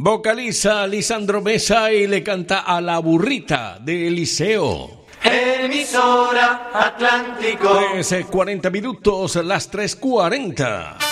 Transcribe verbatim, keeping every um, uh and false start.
Vocaliza Lisandro Mesa y le canta a la burrita de Eliseo. Emisora Atlántico. trece cuarenta minutos, las tres cuarenta.